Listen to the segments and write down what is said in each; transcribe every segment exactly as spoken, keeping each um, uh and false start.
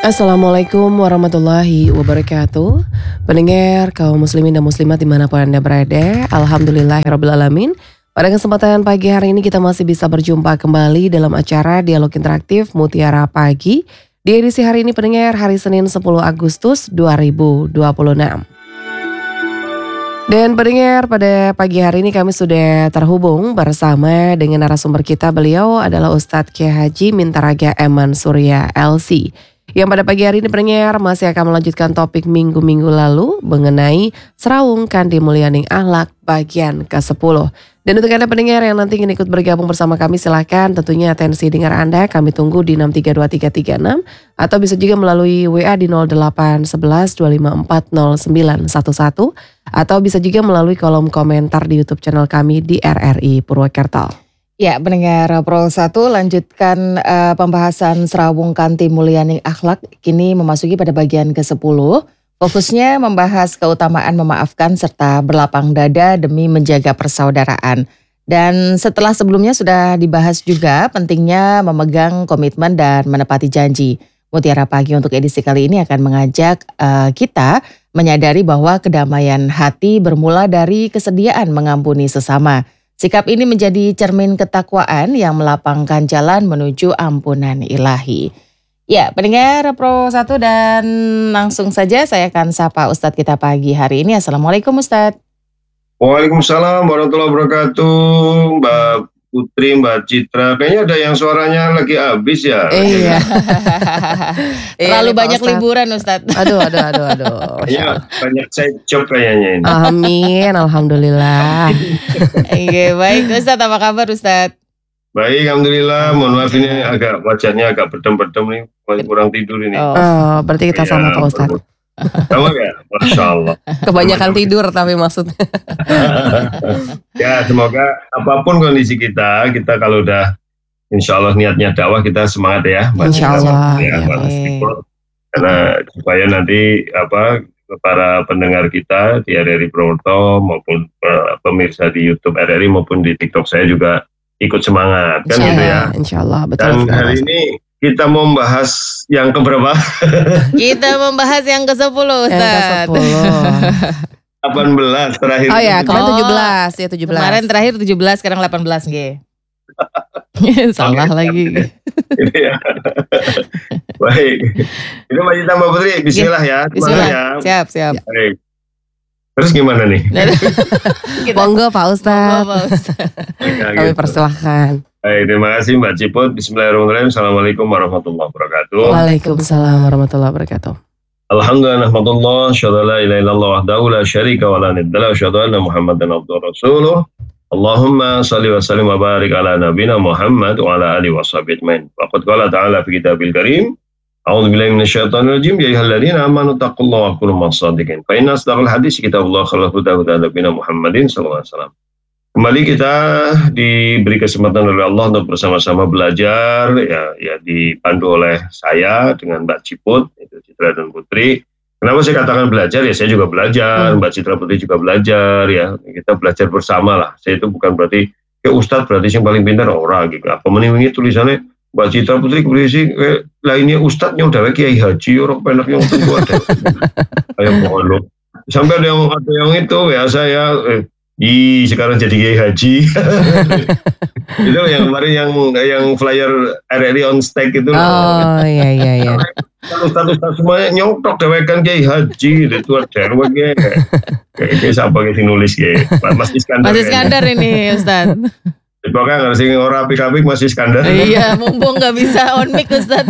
Assalamualaikum warahmatullahi wabarakatuh. Pendengar kaum muslimin dan muslimat dimanapun Anda berada, alhamdulillahirrabbilalamin. Pada kesempatan pagi hari ini kita masih bisa berjumpa kembali dalam acara Dialog Interaktif Mutiara Pagi. Di edisi hari ini pendengar, hari Senin sepuluh Agustus dua ribu dua puluh enam. Dan pendengar, pada pagi hari ini kami sudah terhubung bersama dengan narasumber kita. Beliau adalah Ustadz Kiai Haji Mintaraga Eman Surya L C, yang pada pagi hari ini pendengar masih akan melanjutkan topik minggu-minggu lalu mengenai Serawung Kandi Mulyaning Akhlak bagian kesepuluh. Dan untuk Anda pendengar yang nanti ingin ikut bergabung bersama kami, silahkan tentunya atensi dengar Anda kami tunggu di enam tiga dua tiga tiga enam atau bisa juga melalui W A di nol delapan satu satu dua lima empat nol sembilan satu satu atau bisa juga melalui kolom komentar di YouTube channel kami di R R I Purwokerto. Ya, pendengar Pro satu lanjutkan uh, pembahasan Serawung Kandi Mulyaning Akhlak kini memasuki pada bagian kesepuluh. Fokusnya membahas keutamaan memaafkan serta berlapang dada demi menjaga persaudaraan. Dan setelah sebelumnya sudah dibahas juga pentingnya memegang komitmen dan menepati janji. Mutiara Pagi untuk edisi kali ini akan mengajak uh, kita menyadari bahwa kedamaian hati bermula dari kesediaan mengampuni sesama. Sikap ini menjadi cermin ketakwaan yang melapangkan jalan menuju ampunan ilahi. Ya, pendengar Pro satu dan langsung saja saya akan sapa Ustadz kita pagi hari ini. Assalamualaikum Ustadz. Waalaikumsalam warahmatullahi wabarakatuh, Mbak Putri, Mbak Citra. Kayaknya ada yang suaranya lagi habis ya. Iya. Terlalu banyak Ustadz. Liburan Ustadz. Aduh, aduh, aduh, aduh. Kayaknya banyak side job kayaknya ini. Amin, alhamdulillah. Oke, baik Ustadz, apa kabar Ustadz? Baik, alhamdulillah. Mohon maaf ini agak wajahnya agak bedem-bedem nih, kurang tidur ini. Oh, oh berarti kita sama Pak Ustadz. Sama ya? Masya Allah. Kebanyakan tidur tapi maksudnya. Ya, semoga apapun kondisi kita, kita kalau udah insya Allah niatnya dakwah, kita semangat ya. Insya Allah. Ya, ya, ya. Karena supaya nanti apa para pendengar kita di R R I Purwokerto maupun uh, pemirsa di YouTube R R I maupun di TikTok saya juga ikut semangat kan gitu ya. Insya Allah, betul. Dan hari ini kita mau membahas yang keberapa? Kita membahas yang kesepuluh Ustaz. Yang kesepuluh. delapan belas terakhir. Oh ya, kemarin tujuh belas ya tujuh belas. Kemarin terakhir tujuh belas, sekarang delapan belas G. Salah lagi. Ya. Baik. Itu Mbak Citra, Mbak Putri, bismillah ya. Bismillah. Ya. Siap, siap. Baik. Terus gimana nih? Monggo Pak Ustadz. Monggo Pak Ustadz. Kami persilahkan. Baik, terima kasih Mbak Ciput. Bismillahirrahmanirrahim. Assalamualaikum warahmatullahi wabarakatuh. Waalaikumsalam warahmatullahi wabarakatuh. Alhamdulillah, nahmadullah, syahadu la ilaha illallah wahdahu la syarika wa la niddalah, syahadu anna Muhammadan abduhu rasuluh. Allahumma salli wa sallim wa barik ala nabina Muhammad wa ala alihi wa sahbihi ajmain. Waqad qala ta'ala fi kitabil karim. A'udzu billahi minasyaitonir rajim. Ya ayyuhalladzina amanu taqullaha wa kunu ma'as-shadiqin. Fa inna asdaqal hadits kitabullah khairul huda huda nabiyina Muhammadin sallallahu alaihi wasallam. Kembali kita diberi kesempatan oleh Allah untuk bersama-sama belajar ya, ya dipandu oleh saya dengan Mbak Ciput, itu Citra dan Putri. Kenapa saya katakan belajar? Ya saya juga belajar, hmm. Mbak Citra Putri juga belajar ya. Kita belajar bersama lah. Saya itu bukan berarti ke Ustadz berarti yang paling pintar orang gitu. Apa meninggi tulisannya Mbak Citra Putri polisi eh, lainnya Ustadznya udah Kiai Haji orang penak yang tentu ada. Kayak mohon sampai ada yang ada yang itu ya saya eh, di sekarang jadi Kiai Haji. Itu yang kemarin yang yang flyer R R I on stake itu. Oh iya iya iya. Ustadz-ustadz semuanya nyotok dewekan Kiai Haji itu ada kayak kayak siapa yang nulis kayak Mas Iskandar. Mas Iskandar ini Ustadz. Pokoknya nggak sih orang apik-apik Mas Iskandar. Iya, mumpung nggak bisa on mic Ustadz.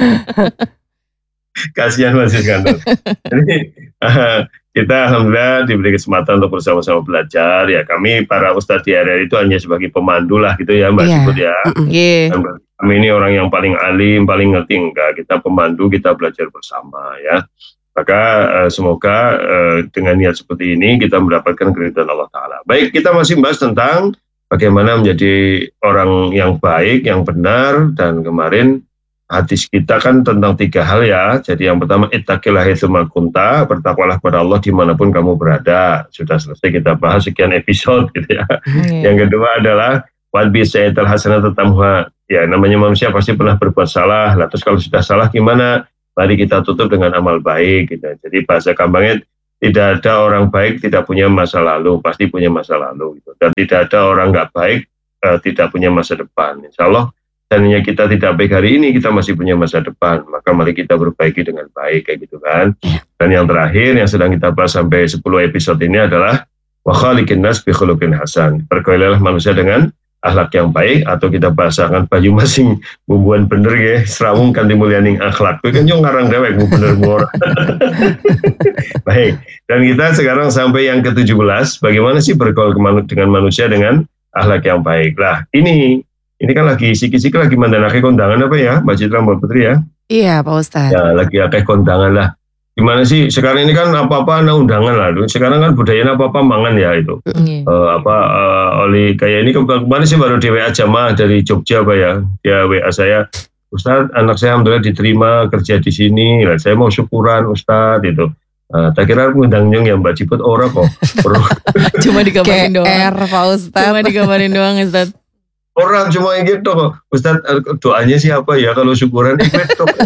Kasihan Mas Iskandar. Jadi uh, kita alhamdulillah diberi kesempatan untuk bersama-sama belajar. Ya kami para ustadz di R R I itu hanya sebagai pemandu lah gitu ya Mbak yeah. Ciput ya. Yeah. Kami ini orang yang paling alim, paling ngerti enggak. Kita pemandu, kita belajar bersama ya. Maka uh, semoga uh, dengan niat seperti ini kita mendapatkan keridhaan Allah Ta'ala. Baik, kita masih bahas tentang bagaimana menjadi orang yang baik, yang benar. Dan kemarin hadis kita kan tentang tiga hal ya. Jadi yang pertama, ittaqillah haitsu ma kunta, bertakwalah kepada Allah dimanapun kamu berada. Sudah selesai kita bahas sekian episode gitu ya. Hmm. Yang kedua adalah wadbi sayyidatul hasanah tatamha. Ya namanya manusia pasti pernah berbuat salah. Lah terus kalau sudah salah gimana? mari kita tutup dengan amal baik gitu. Jadi bahasa gampangnya, tidak ada orang baik tidak punya masa lalu, pasti punya masa lalu gitu. Dan tidak ada orang nggak baik uh, tidak punya masa depan. Insya Allah, seandainya kita tidak baik hari ini, kita masih punya masa depan. Maka mari kita perbaiki dengan baik kayak gitu kan. Dan yang terakhir yang sedang kita bahas sampai sepuluh episode ini adalah wa khaliqin nas bi khuluqin hasan. Pergaulilah manusia dengan akhlak yang baik, atau kita bahasakan Bayu masing bumbuan bener ya, serawung kanthi mulyaning akhlak. Kuwi kan yo ngarang dewek bu bener bu ora. Baik, dan kita sekarang sampai yang ke tujuh belas, bagaimana sih bergaul dengan manusia dengan akhlak yang baik. Lah, ini ini kan lagi siki-siki lagi mandanake kondangan apa ya, Mbak Citra Mbak Putri ya? Iya, Pak Ustadz. Ya, lagi akeh kondangan lah. Gimana sih sekarang ini kan apa-apa ada undangan lah. Sekarang kan budayanya apa-apa mangan ya itu. Mm. Uh, apa uh, oleh kayak ini kemarin sih baru di W A jamaah dari Jogja Pak ya. Dia W A saya, Ustadz anak saya alhamdulillah diterima kerja di sini. Lah, saya mau syukuran Ustadz itu. Uh, tak kira ngundang nyong ya Mbak Ciput ora kok. Cuma dikabarin doang. K R Pak Ustadz. Cuma dikabarin doang Ustadz. Orang cuma gitu kok, Ustadz doanya siapa ya kalau syukuran ikut tuh.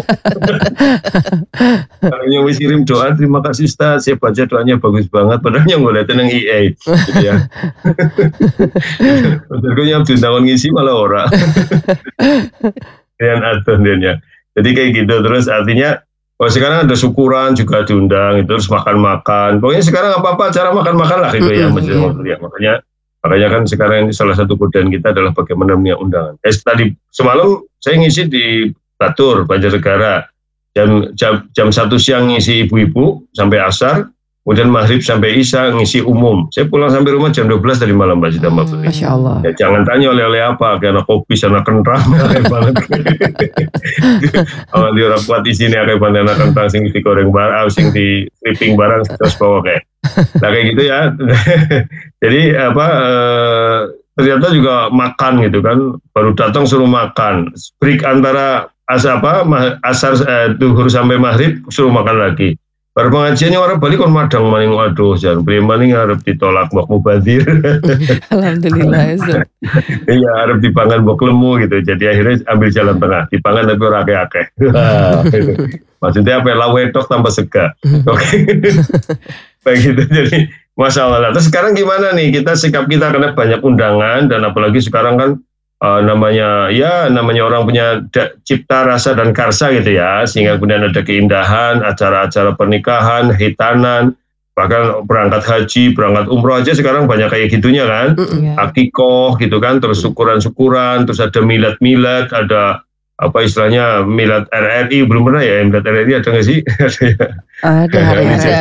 Kalau yang kirim doa, terima kasih Ustadz, saya baca doanya bagus banget, padahal yang gue liatin yang I A gitu ya. Ustadz gue yang diundang ngisi malah orang. Dan adon ya. Jadi kayak gitu, terus artinya kalau sekarang ada syukuran juga diundang, itu terus makan-makan. Pokoknya sekarang apa-apa cara makan-makan lah gitu ya, mm-hmm. ya. Makanya Makanya kan sekarang ini salah satu kebudayaan kita adalah bagaimana punya undangan. Eh tadi semalam saya ngisi di Batur, Banjarnegara. Jam, jam, jam satu siang ngisi ibu-ibu sampai asar. Kemudian maghrib sampai isya ngisi umum. Saya pulang sampai rumah jam dua belas dari malam Mbak Cita Mbak Putri. Masya Allah. Ya, jangan tanya oleh-oleh apa. Kayak kopi sana kentang. Kayak banget. Kalau di orang kuat di sini kayak banget anak kentang sing digoreng barang, sing di stripping barang terus bawa kayak. Nah kayak gitu ya. Jadi apa eh, ternyata juga makan gitu kan, baru datang suruh makan. Break antara asar apa asar eh, duhur sampai maghrib suruh makan lagi. Baru pengajiannya orang balik kon madang maning waduh jangan beli maning harap ditolak mbok mubazir. Alhamdulillah. Iya harap dipangan mbok lemu gitu. Jadi akhirnya ambil jalan tengah, dipangan tapi ora akeh-akeh. Maksudnya apa lawe tok tanpa sega. Oke. Baik gitu. Jadi Masya Allah. Terus sekarang gimana nih kita sikap kita karena banyak undangan dan apalagi sekarang kan uh, namanya ya namanya orang punya da, cipta rasa dan karsa gitu ya, sehingga kemudian ada keindahan, acara-acara pernikahan, hitanan, bahkan berangkat haji, berangkat umroh aja sekarang banyak kayak gitunya kan, mm-hmm. akikoh gitu kan, terus syukuran-syukuran, terus ada milad-milad, ada apa istilahnya milad R R I belum pernah ya, milad R R I ada nggak sih? Ada, ada, ada,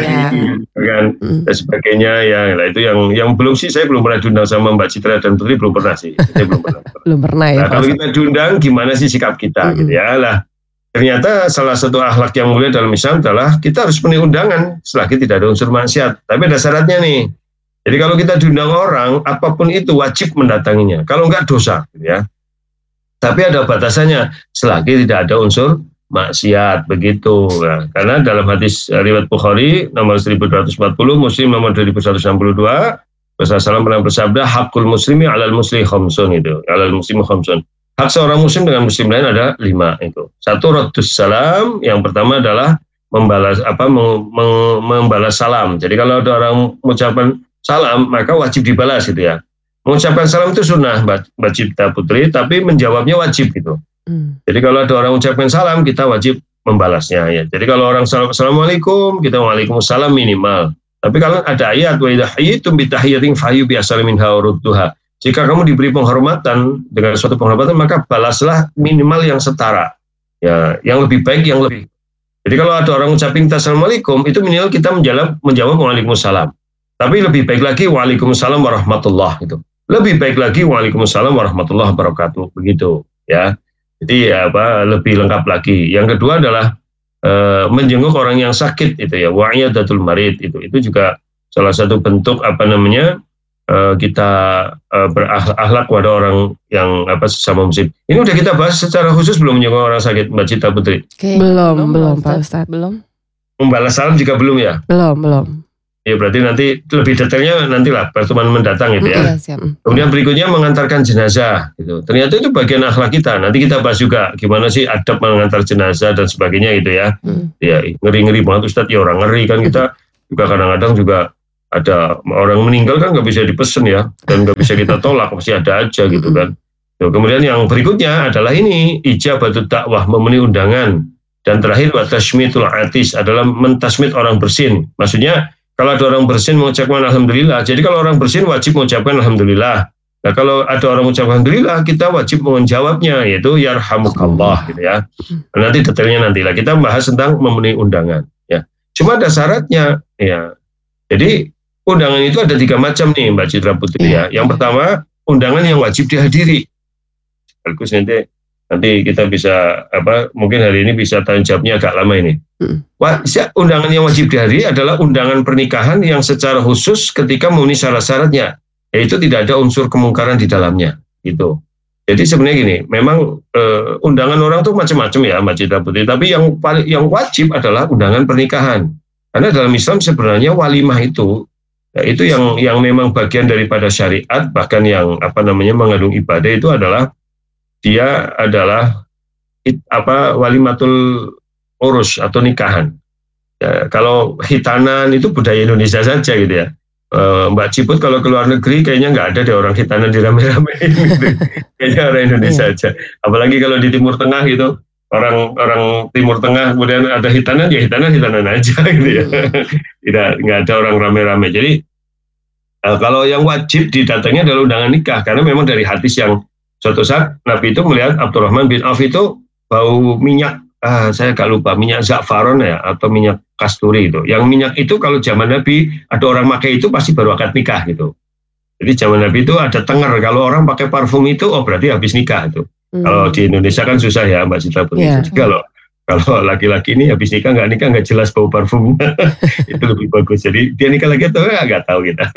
kan dan sebagainya ya. Nah, itu yang yang belum sih, saya belum pernah diundang sama Mbak Citra dan Putri belum pernah sih, saya belum pernah. belum pernah ya. Nah, kalau kita diundang gimana sih sikap kita mm-hmm. gitu ya lah. Ternyata salah satu akhlak yang mulia dalam Islam adalah kita harus penuhi undangan selagi tidak ada unsur maksiat. Tapi ada syaratnya nih. Jadi kalau kita diundang orang, apapun itu wajib mendatanginya. Kalau enggak dosa, gitu ya. Tapi ada batasannya selagi tidak ada unsur maksiat begitu. Nah, karena dalam hadis riwayat Bukhari nomor seribu dua ratus empat puluh, Muslim nomor dua ribu seratus enam puluh dua, Rasulullah pernah bersabda, hakul muslimi alal muslim khamsun itu, alal muslim khamsun. Hak seorang muslim dengan muslim lain ada lima itu. Satu raddus salam, yang pertama adalah membalas apa mem, mem, membalas salam. Jadi kalau ada orang mengucapkan salam maka wajib dibalas gitu ya. Mengucapkan salam itu sunnah Mbak Cipta Putri, tapi menjawabnya wajib gitu. Hmm. Jadi kalau ada orang mengucapkan salam, kita wajib membalasnya ya. Jadi kalau orang salam assalamualaikum, kita waalaikumsalam minimal. Tapi kalau ada ayat wa idza hayyitum bi tahiyyatin fahayyu bi ahsani minha aw rudduha. Jika kamu diberi penghormatan dengan suatu penghormatan, maka balaslah minimal yang setara. Ya, yang lebih baik yang lebih. Jadi kalau ada orang mengucapkan assalamualaikum, itu minimal kita menjawab menjawab waalaikumsalam. Tapi lebih baik lagi waalaikumsalam warahmatullah gitu. Lebih baik lagi waalaikumsalam warahmatullahi wabarakatuh begitu ya. Jadi ya, apa lebih lengkap lagi. Yang kedua adalah e, menjenguk orang yang sakit itu ya, wa'iyadatul marid itu itu juga salah satu bentuk apa namanya e, kita e, berakhlak kepada orang yang apa sesama muslim. Ini udah kita bahas secara khusus belum menjenguk orang sakit Mbak Cita Putri? Okay. Belum, belum, belum Pak Ustadz, belum. Membalas salam juga belum ya? Belum, belum. Ya berarti nanti lebih detailnya nantilah pertemuan mendatang gitu ya. Iya, siap. Kemudian berikutnya mengantarkan jenazah gitu. Ternyata itu bagian akhlak kita. Nanti kita bahas juga gimana sih adab mengantar jenazah dan sebagainya gitu ya. Hmm. Ya ngeri-ngeri banget Ustadz, ya orang ngeri kan kita juga kadang-kadang juga ada orang meninggal kan nggak bisa dipesen ya, dan nggak bisa kita tolak, pasti ada aja gitu kan. Tuh, kemudian yang berikutnya adalah ini ijabatut dakwah, memenuhi undangan, dan terakhir wa tashmitul atis adalah mentasmit orang bersin. Maksudnya kalau ada orang bersin mengucapkan alhamdulillah. Jadi kalau orang bersin wajib mengucapkan alhamdulillah. Nah kalau ada orang mengucapkan alhamdulillah, kita wajib menjawabnya, yaitu yarhamukallah gitu ya. Nah, nanti detailnya nantilah kita bahas tentang memenuhi undangan. Ya, cuma ada syaratnya. Ya, jadi undangan itu ada tiga macam nih Mbak Citra Putri ya. Yang pertama undangan yang wajib dihadiri. Bagus nanti. Nanti kita bisa apa? Mungkin hari ini bisa tanya jawabnya agak lama ini. Hmm. Undangan yang wajib dihadiri adalah undangan pernikahan yang secara khusus ketika memenuhi syarat-syaratnya, yaitu tidak ada unsur kemungkaran di dalamnya. Gitu. Jadi sebenarnya gini, memang eh, undangan orang tuh macam-macam ya, Mbak Citra Putri. Tapi yang paling yang wajib adalah undangan pernikahan. Karena dalam Islam sebenarnya walimah itu, ya, itu yang yang memang bagian daripada syariat, bahkan yang apa namanya mengandung ibadah itu adalah dia adalah it, apa walimatul urus atau nikahan. Ya, kalau hitanan itu budaya Indonesia saja gitu ya. E, Mbak Ciput kalau ke luar negeri kayaknya nggak ada deh orang hitanan dirame-ramein gitu. Kayaknya orang Indonesia aja. Apalagi kalau di Timur Tengah gitu, orang orang Timur Tengah kemudian ada hitanan ya hitanan hitanan aja gitu ya. Tidak nggak ada orang rame-rame. Jadi e, kalau yang wajib didatangi adalah undangan nikah karena memang dari hadis yang suatu saat Nabi itu melihat Abdurrahman bin Auf itu bau minyak, ah, saya gak lupa, minyak za'faron ya, atau minyak kasturi itu. Yang minyak itu kalau zaman Nabi, ada orang pakai itu pasti baru akad nikah gitu. Jadi zaman Nabi itu ada tenger, kalau orang pakai parfum itu, oh berarti habis nikah itu. Hmm. Kalau di Indonesia kan susah ya Mbak Citra Putri. Yeah. Jadi kalau kalau laki-laki ini habis nikah nggak nikah nggak jelas bau parfum itu lebih bagus. Jadi dia nikah lagi atau nggak tahu kita.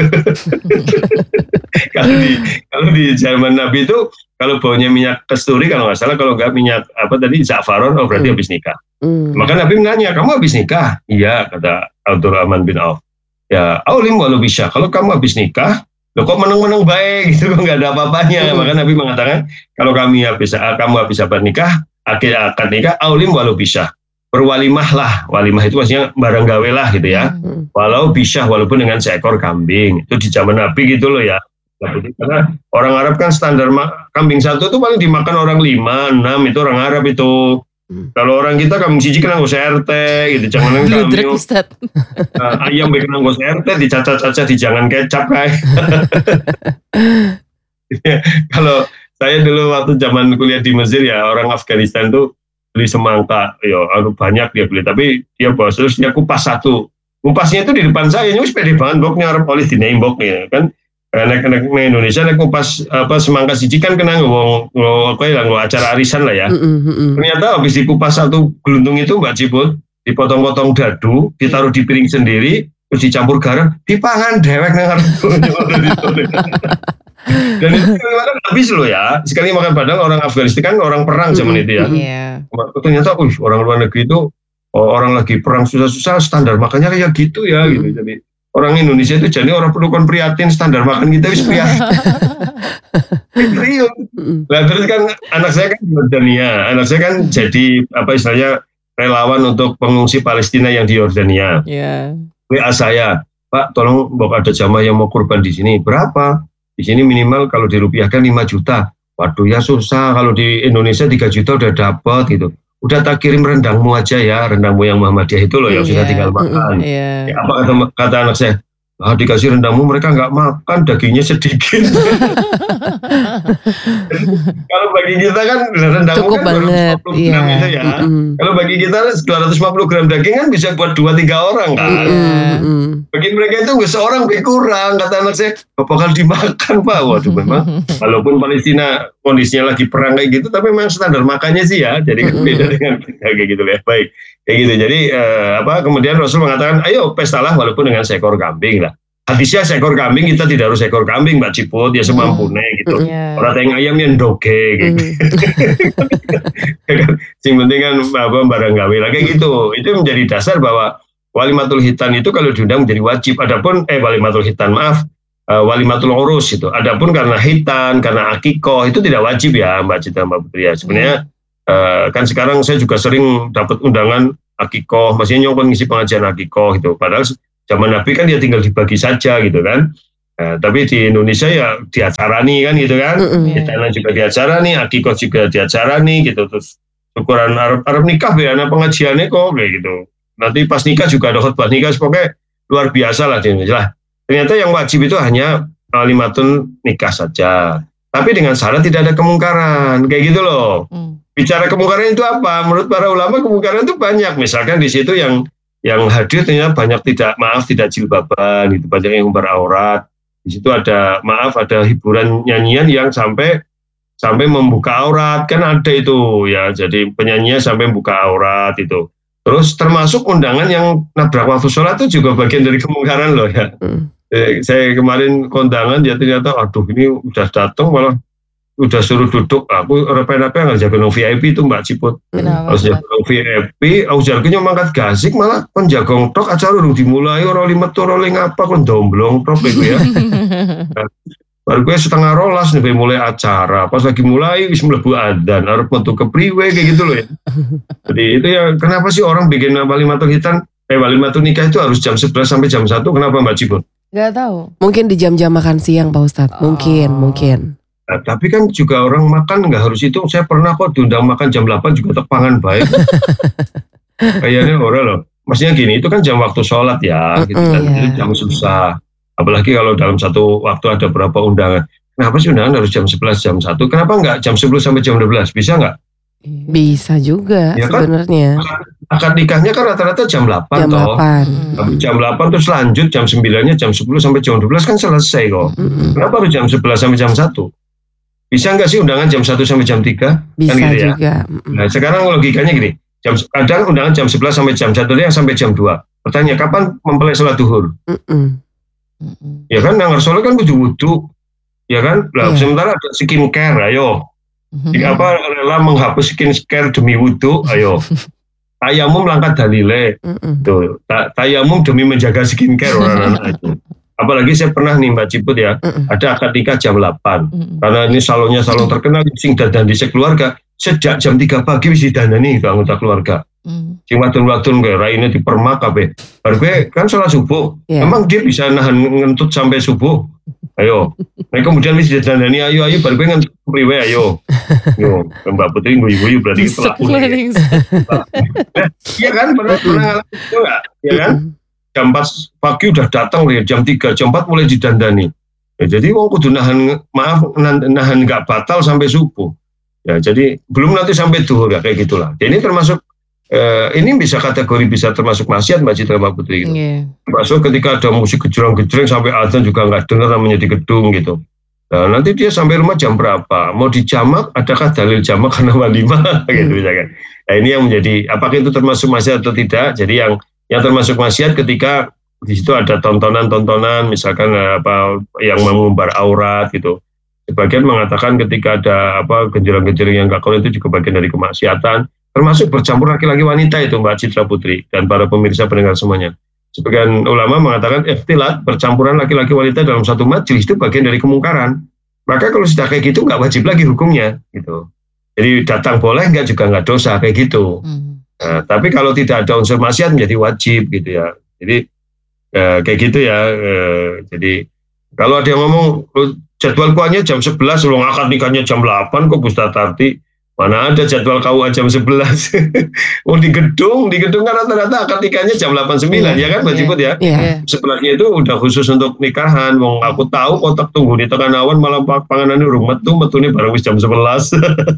Kalau di kalau di zaman Nabi itu kalau baunya minyak kasturi kalau nggak salah, kalau nggak minyak apa tadi za'faron, oh berarti hmm. habis nikah. Hmm. Maka Nabi menanya, kamu habis nikah? Iya, kata Abdurrahman bin Auf. Ya, aulim walau bisa. Kalau kamu habis nikah, loh kok meneng-meneng baik gitu, kok nggak ada apa-apanya. Hmm. Maka Nabi mengatakan, kalau kami habis kamu habis apa nikah, akad nikah, aulim walau bisa. Berwalimah lah, walimah itu maksudnya barang gawe lah gitu ya. Hmm. Walau bisa, walaupun dengan seekor kambing. Itu di zaman Nabi gitu loh ya. Karena orang Arab kan standar kambing satu itu paling dimakan orang lima, enam, itu orang Arab itu. Hmm. Kalau orang kita kambing siji kena ngos R T gitu, jangan kambing. Nah, ayam bikin ngos R T dicacat-cacat di jangan kecap kayak. Kalau saya dulu waktu zaman kuliah di Mesir ya, orang Afghanistan tuh beli semangka, ya banyak dia beli, tapi dia bawa terus dia kupas satu. Kupasnya itu di depan saya, ini pede banget boknya Arab oleh dinembok ya kan. Anak-anak Indonesia nek kupas apa semangka siji kan kena ngomong apa ya ngomong acara arisan lah ya. Mm-hmm. Ternyata habis dikupas satu gelundung itu Mbak Ciput, dipotong-potong dadu, ditaruh di piring sendiri, terus dicampur garam, dipangan dewek nang dan itu kan habis loh ya. Sekali makan padang orang Afghanistan kan orang perang zaman mm-hmm. itu ya. Yeah. Ternyata uh, orang luar negeri itu oh, orang lagi perang susah-susah standar makannya kayak gitu ya mm-hmm. gitu. Jadi orang Indonesia itu jadi orang perlu kon prihatin standar makan kita wis prihatin. Serius. Nah, terus kan anak saya kan di Yordania, anak saya kan jadi apa istilahnya relawan untuk pengungsi Palestina yang di Yordania. Iya. Yeah. W A saya, Pak, tolong bawa ada jamaah yang mau kurban di sini. Berapa? Di sini minimal kalau dirupiahkan lima juta. Waduh ya susah, kalau di Indonesia tiga juta udah dapat gitu. Udah tak kirim rendangmu aja ya, rendangmu yang Muhammadiyah itu loh yang yeah. sudah tinggal makan. Yeah. Ya, apa kata, kata anak saya? Ah, dikasih rendangmu mereka nggak makan, dagingnya sedikit. Kalau bagi kita kan rendangmu cukup kan banget. dua ratus lima puluh gram Yeah. itu ya. Mm-hmm. Kalau bagi kita dua ratus lima puluh gram daging kan bisa buat dua tiga orang kan. Mm-hmm. Bagi mereka itu nggak seorang lebih kurang. Kata anak saya, gak bakal dimakan Pak. Waduh memang. Walaupun Palestina kondisinya lagi perang kayak gitu, tapi memang standar makannya sih ya. Jadi kan beda dengan kita kayak gitu ya. Baik. Kayak gitu. Jadi eh, apa kemudian Rasul mengatakan, ayo pestalah walaupun dengan seekor kambing lah. Hadisnya seekor kambing, kita tidak harus seekor kambing Mbak Ciput, ya semampunya gitu. Yeah. Orang tengah ayam yang doge gitu. Mm. Yang penting kan apa barang gawe lah kayak gitu. Itu menjadi dasar bahwa walimatul hitan itu kalau diundang menjadi wajib. Adapun eh walimatul hitan maaf, uh, walimatul urus itu. Adapun karena hitan, karena akikoh itu tidak wajib ya Mbak Citra Mbak Putri ya. Sebenarnya uh, kan sekarang saya juga sering dapat undangan akikoh, maksudnya nyongkon ngisi pengajian akikoh gitu. Padahal zaman Nabi kan dia tinggal dibagi saja gitu kan. Nah, tapi di Indonesia ya diacarani kan gitu kan. Hitanan juga diacarani, akikoh juga diacarani gitu. Terus ukuran Arab, Arab nikah ya, anak pengajiannya kok kayak gitu. Nanti pas nikah juga ada khutbah nikah, pokoknya luar biasa lah di Indonesia lah. Ternyata yang wajib itu hanya walimatun nikah saja. Tapi dengan syarat tidak ada kemungkaran, kayak gitu loh. Hmm. Bicara kemungkaran itu apa? Menurut para ulama kemungkaran itu banyak. Misalkan di situ yang yang hadir ternyata banyak tidak maaf tidak jilbaban, gitu, banyak yang beraurat. Di situ ada maaf ada hiburan nyanyian yang sampai sampai membuka aurat, kan ada itu ya. Jadi penyanyinya sampai membuka aurat itu. Terus termasuk undangan yang nabrak waktu sholat itu juga bagian dari kemungkaran loh ya. Hmm. Eh, saya kemarin kondangan dia ternyata, aduh ini udah datang malah udah suruh duduk. Aku repen-repen nggak jaga no V I P itu Mbak Ciput. Harus jaga no V I P, aku jargonya mangkat gasik malah penjagong tok acara urung dimulai orang lima tuh rolling apa kon domblong tok itu ya. Nah, baru gue setengah rolas nih mulai acara. Pas lagi mulai wis mlebu adzan, arep metu ke priwe kayak gitu loh ya. Jadi itu ya kenapa sih orang bikin walimatul hitan, eh walimatul nikah itu harus jam sebelas sampai jam satu, kenapa Mbak Ciput? Gak tahu. Mungkin di jam-jam makan siang Pak Ustadz. Oh. Mungkin, mungkin. Nah, tapi kan juga orang makan nggak harus itu. Saya pernah kok diundang makan jam delapan juga tepangan baik. Kayaknya orang loh. Maksudnya gini, itu kan jam waktu sholat ya. Gitu kan. Mm-hmm, yeah. Jam susah. Apalagi kalau dalam satu waktu ada berapa undangan. Kenapa sih undangan harus jam sebelas, jam satu? Kenapa nggak jam sepuluh sampai jam dua belas? Bisa nggak? Bisa juga ya sebenarnya. Kan? Akad nikahnya kan rata-rata jam delapan jam toh. delapan. Tapi jam delapan terus lanjut jam sembilan-nya jam sepuluh sampai jam dua belas kan selesai kok. Mm-hmm. Kenapa harus jam sebelas sampai jam satu? Bisa nggak sih undangan jam satu sampai jam tiga? Bisa kan gitu juga. Ya? Nah, sekarang logikanya gini. Jam, kadang undangan jam sebelas sampai jam satu yang sampai jam dua. Pertanyaan kapan mempelai sholat duhur? Mm-hmm. Ya kan yang sholat kan kudu wudu. Ya kan? Nah, yeah. Sementara ada skincare, ayo. Mm-hmm. Apa rela menghapus skincare demi wudu, ayo. Tayamum langkah dalile, mm-hmm. tuh. Tayamum demi menjaga skincare orang-orang itu. Apalagi saya pernah nih Mbak Ciput ya, mm-hmm. ada akad nikah jam delapan. Mm-hmm. Karena ini salonnya salon terkenal, sing dadan di sekeluarga. Sejak jam tiga pagi wis didandani ke anggota keluarga. Mm. Sing wadon-wadon kayak raine dipermak kabeh. Bar gue kan sholat subuh. Yeah. Emang dia bisa nahan ngentut sampai subuh? Ayo. Nah kemudian wis didandani ayo ayo bar gue ngentut priwe ayo. Yo, Mbak Putri guyu-guyu berarti pelaku. Iya kan pernah pernah ngalamin itu enggak? Iya kan? Jam empat pagi udah datang ya, jam tiga, jam empat mulai didandani. Ya, jadi wong kudu nahan maaf nahan enggak batal sampai subuh. Ya, jadi belum nanti sampai duhur ya kayak gitulah. Jadi ini termasuk eh, ini bisa kategori bisa termasuk maksiat Mbak Citra Mbak Putri gitu. Yeah. Termasuk ketika ada musik gejreng-gejreng sampai azan juga nggak dengar namanya di gedung gitu. Nah, nanti dia sampai rumah jam berapa? Mau dijamak? Adakah dalil jamak karena walimah gitu misalkan. Nah, ini yang menjadi apakah itu termasuk maksiat atau tidak? Jadi yang yang termasuk maksiat ketika di situ ada tontonan-tontonan misalkan apa yang mengumbar aurat gitu. Sebagian mengatakan ketika ada apa genjreng-genjreng yang nggak karuan itu juga bagian dari kemaksiatan, termasuk bercampur laki-laki wanita itu Mbak Citra Putri dan para pemirsa pendengar semuanya. Sebagian ulama mengatakan ikhtilat bercampuran laki-laki wanita dalam satu majelis itu bagian dari kemungkaran. Maka kalau sudah kayak gitu nggak wajib lagi hukumnya gitu. Jadi datang boleh nggak juga nggak dosa kayak gitu. Hmm. Nah, tapi kalau tidak ada unsur maksiat menjadi wajib gitu ya. Jadi eh, kayak gitu ya. Eh, jadi kalau ada yang ngomong jadwal kuahnya jam sebelas, ulang akad nikahnya jam delapan kok Ustaz Tarti. Mana ada jadwal K U A jam sebelas. Oh di gedung, di gedung kan rata-rata akad nikahnya jam delapan sembilan yeah, ya kan Mbak yeah, Ciput ya. Yeah. Sebelahnya itu udah khusus untuk nikahan. Wong aku tahu kotak tunggu di tekan awan malam panganan urung metu, metune bareng wis jam sebelas.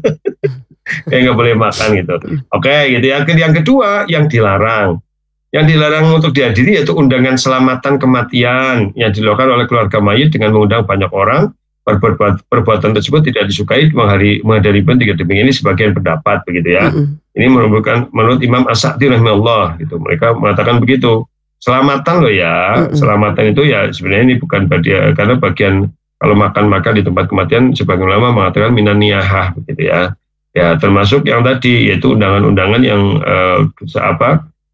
Kayak nggak boleh makan gitu. Oke okay, gitu ya. Yang kedua yang dilarang. Yang dilarang untuk dihadiri yaitu undangan selamatan kematian yang dilakukan oleh keluarga mayit dengan mengundang banyak orang. Perbuatan, perbuatan tersebut tidak disukai menghadiri pun tiga demi ini sebagian pendapat begitu ya. Mm-hmm. Ini merupakan menurut Imam As-Sa'di rahimahullah gitu. Mereka mengatakan begitu. Selamatan loh ya. Mm-hmm. Selamatan itu ya sebenarnya ini bukan bagian karena bagian kalau makan-makan di tempat kematian sebagian ulama mengatakan minan niyahah begitu ya. Ya termasuk yang tadi yaitu undangan-undangan yang eh, apa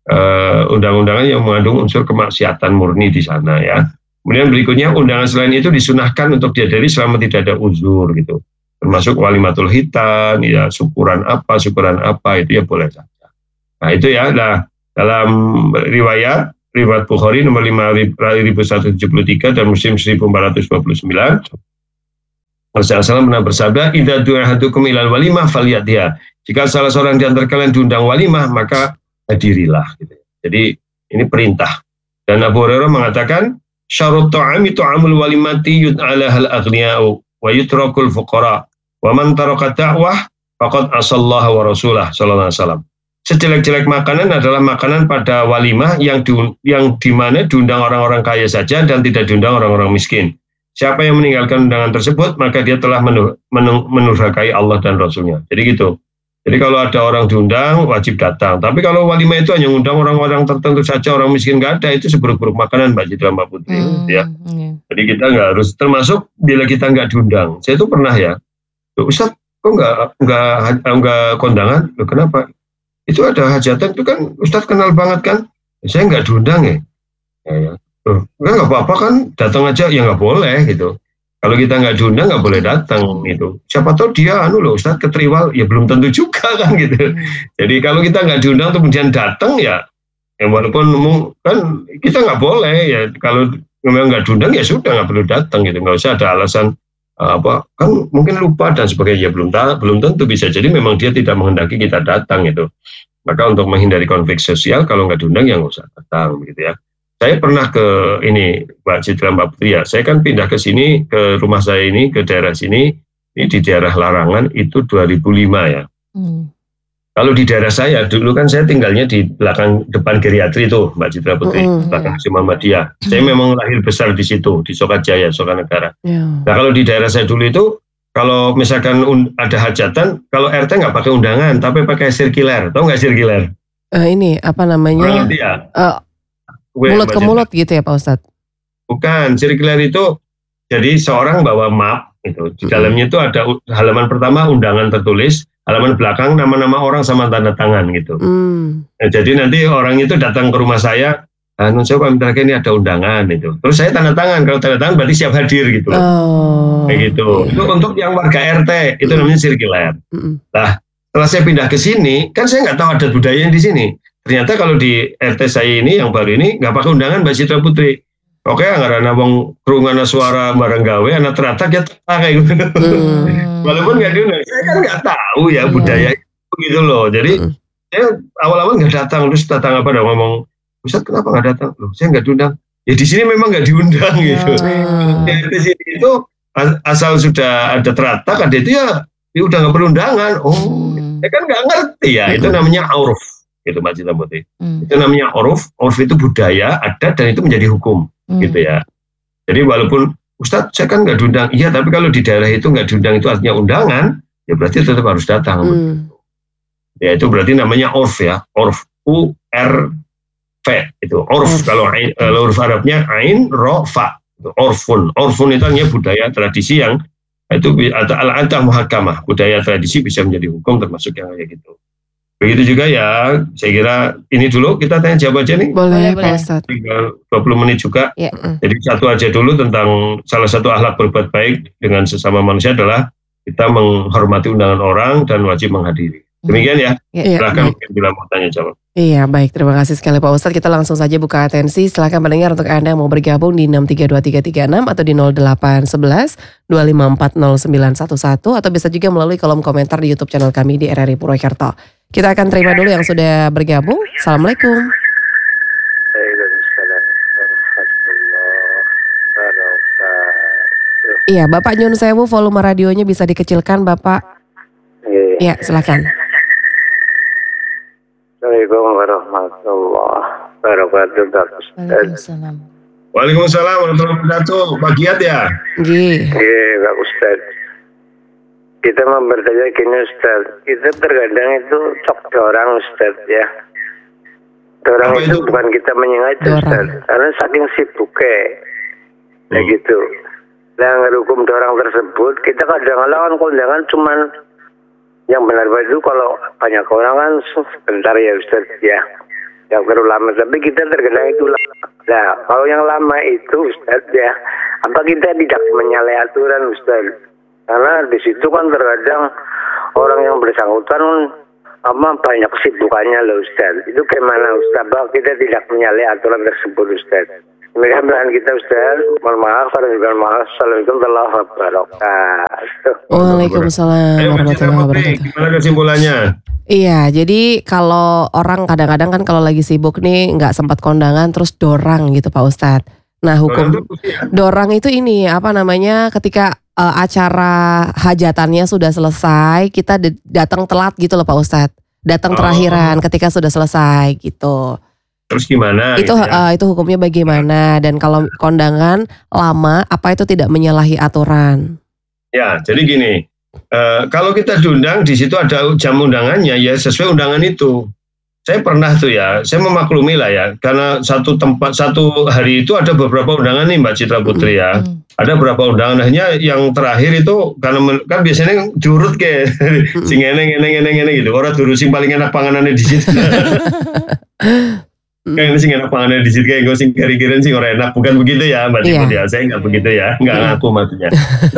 uh, undang-undangan yang mengandung unsur kemaksiatan murni di sana ya. Kemudian berikutnya undangan selain itu disunahkan untuk dihadiri selama tidak ada uzur gitu. Termasuk walimatul hitan, ya syukuran apa, syukuran apa itu ya boleh saja. Nah itu ya, nah, dalam riwayat, riwayat Bukhari nomor lima ribu seratus tujuh puluh tiga dan Muslim seribu empat ratus dua puluh sembilan. Rasulullah shallallahu alaihi wasallam pernah bersabda, "Idza du'a ahadukum ilal walimah falyatiha." Jika salah seorang di antara kalian diundang walimah, maka hadirilah. Gitu. Jadi ini perintah. Dan Abu Hurairah mengatakan, "Syarut ta'ami ta'amul walimati yud'alahal aghniya'u wa yutrakul fuqara wa man taraka da'wah faqad asallaha wa rasulah sallallahu alaihi wasallam." Sejelek-jelek makanan adalah makanan pada walimah yang di, yang di mana diundang orang-orang kaya saja dan tidak diundang orang-orang miskin. Siapa yang meninggalkan undangan tersebut, maka dia telah menu, menu, menurhakai Allah dan Rasulnya. Jadi gitu. Jadi kalau ada orang diundang, wajib datang. Tapi kalau walimah itu hanya undang orang-orang tertentu saja, orang miskin nggak ada, itu seburuk-buruk makanan, Mbak Citra, Mbak Putri. Hmm, ya. Hmm. Jadi kita nggak harus, termasuk bila kita nggak diundang. Saya itu pernah ya, Ustaz, kok nggak nggak nggak kondangan? Loh, kenapa? Itu ada hajatan, itu kan Ustaz kenal banget kan? Saya nggak diundang ya. Ya, ya. Loh, nggak apa-apa kan, datang aja, ya nggak boleh gitu. Kalau kita nggak diundang nggak boleh datang gitu. Siapa tahu dia anu loh Ustaz keteriwal, ya belum tentu juga kan gitu. Hmm. Jadi kalau kita nggak diundang kemudian datang ya, ya walaupun kan kita nggak boleh ya. Kalau memang nggak diundang ya sudah nggak perlu datang gitu. Nggak usah ada alasan apa kan mungkin lupa dan sebagainya. Ya belum tahu, belum tentu, bisa jadi memang dia tidak menghendaki kita datang gitu. Maka untuk menghindari konflik sosial kalau nggak diundang ya nggak usah datang gitu ya. Saya pernah ke ini, Mbak Citra, Mbak Putri ya. Saya kan pindah ke sini, ke rumah saya ini, ke daerah sini, ini di daerah Larangan itu dua ribu lima ya. Hmm. Kalau di daerah saya, dulu kan saya tinggalnya di belakang depan geriatri itu, Mbak Citra Putri, hmm, belakang yeah. Muhammadiyah. Hmm. Saya memang lahir besar di situ, di Sokajaya, Sokanegara. Yeah. Nah kalau di daerah saya dulu itu, kalau misalkan ada hajatan, kalau R T nggak pakai undangan, tapi pakai sirkuler. Tahu nggak sirkuler? Uh, ini apa namanya? Uh, mulut ke mulut gitu ya Pak Ustadz? Bukan, sirkuler itu jadi seorang bawa map itu. Di dalamnya itu ada halaman pertama undangan tertulis, halaman belakang nama-nama orang sama tanda tangan gitu. Mm. Nah, jadi nanti orang itu datang ke rumah saya, anu saya Pak Minta ini ada undangan itu. Terus saya tanda tangan, kalau tanda tangan berarti siap hadir gitu loh. Oh. Kayak gitu. Yeah. Itu untuk yang warga R T, itu mm. namanya sirkuler. Mm. Nah, setelah saya pindah ke sini, kan saya nggak tahu adat budaya di sini. Ternyata kalau di R T saya ini, yang baru ini, nggak pakai undangan Mbak Citra Putri. Oke, nggak ada wong kerungan suara bareng gawe, anak teratak ya pakai gitu. Hmm. Walaupun nggak diundang, saya kan nggak tahu ya hmm. budaya itu gitu loh. Jadi hmm. saya awal-awal nggak datang, terus datang apa dong ngomong, Ustaz kenapa nggak datang? Loh, saya nggak diundang. Ya di sini memang nggak diundang gitu. Hmm. Ya, di sini itu asal sudah ada teratak, ada itu ya, ya udah nggak perlu undangan. Oh, hmm. saya kan nggak ngerti ya. Itu namanya auruf. Itu Mbak Citra Putri. Hmm. Itu namanya uruf, uruf itu budaya, adat, dan itu menjadi hukum, hmm. gitu ya. Jadi walaupun Ustadz saya kan nggak diundang, iya tapi kalau di daerah itu nggak diundang itu artinya undangan, ya berarti tetap harus datang. Hmm. Ya itu berarti namanya urf ya, urf, U R V itu urf. Urf. Kalau kalau uruf Arabnya ain ro fa, itu urfun. Urfun itu artinya budaya, tradisi yang itu atau al-adah muhakamah, budaya tradisi bisa menjadi hukum termasuk yang kayak gitu. Begitu juga ya, saya kira ini dulu kita tanya jawab aja nih. Boleh, Pak Ustadz. dua puluh menit juga. Ya. Jadi satu aja dulu tentang salah satu akhlak berbuat baik dengan sesama manusia adalah kita menghormati undangan orang dan wajib menghadiri. Demikian ya. ya. Silakan ya. Bila mau tanya jawab. Iya baik, terima kasih sekali Pak Ustadz. Kita langsung saja buka atensi. Silakan mendengar untuk Anda yang mau bergabung di enam tiga dua tiga tiga enam atau di nol delapan satu satu dua lima empat nol sembilan satu satu atau bisa juga melalui kolom komentar di YouTube channel kami di R R I Purwokerto. Kita akan terima dulu yang sudah bergabung. Assalamualaikum. Iya, Bapak Nyun Sewu, volume radionya bisa dikecilkan, Bapak. Iya, silakan. Assalamualaikum warahmatullahi wabarakatuh. Waalaikumsalam. Waalaikumsalam warahmatullahi wabarakatuh. Pak Giat ya? Iya. Iya, Pak Ustaz. Kita mau bertanya gini Ustaz, kita terkadang itu cok dorang Ustaz ya. Dorang itu, itu bukan kita menyengaja Ustaz, karena saking sibuknya, ya hmm. gitu. Nah ngehukum dorang tersebut, kita kadang-kadang kan kondangan cuman yang benar-benar itu kalau banyak orang kan sebentar ya Ustaz ya. yang baru lama, tapi kita terkadang itu lama. Nah, kalau yang lama itu Ustaz ya, apa kita tidak menyalahi aturan Ustaz? Karena di situ kan terkadang orang yang bersangkutan apa banyak kesibukannya loh Ustaz. Itu gimana Ustaz? Bahwa kita tidak menyalahi aturan tersebut Ustaz. Demikian pilihan kita Ustaz. Mohon maaf, warahmatullahi wabarakatuh. Assalamualaikum warahmatullahi wabarakatuh. Waalaikumsalam warahmatullahi wabarakatuh. Gimana kesimpulannya? Iya, jadi kalau orang kadang-kadang kan kalau lagi sibuk nih nggak sempat kondangan terus dorang gitu Pak Ustadz. Nah hukum dorang itu ini apa namanya ketika uh, acara hajatannya sudah selesai kita datang telat gitu loh Pak Ustadz. Datang oh. terakhiran ketika sudah selesai gitu. Terus gimana? Itu gitu ya? uh, itu hukumnya bagaimana? Dan kalau kondangan lama apa itu tidak menyalahi aturan? Ya, jadi gini. Uh, kalau kita diundang di situ ada jam undangannya ya sesuai undangan itu. Saya pernah tuh ya, saya memaklumi lah ya, karena satu tempat satu hari itu ada beberapa undangan nih Mbak Citra Putri ya. Mm. Ada beberapa undangan, hanya yang terakhir itu karena kan biasanya diurut kayak mm. sing eneng eneng eneng eneng gitu. Orang dulu sing paling enak panganannya di situ. Kayak sing enak panganannya di situ kayak gue sing kiri-kirian sing orang enak, bukan begitu ya Mbak Citra yeah. ya. Saya nggak begitu ya, nggak yeah. ngaku maksudnya.